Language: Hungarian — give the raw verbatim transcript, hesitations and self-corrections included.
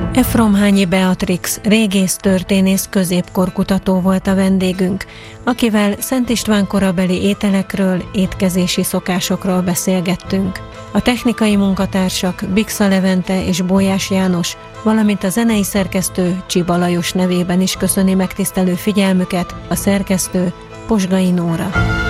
Efromhányi Beatrix, régész történész, középkorkutató volt a vendégünk, akivel Szent István korabeli ételekről, étkezési szokásokról beszélgettünk. A technikai munkatársak Biksa Levente és Bójás János, valamint a zenei szerkesztő Csiba Lajos nevében is köszöni megtisztelő figyelmüket a szerkesztő Posgai Nóra.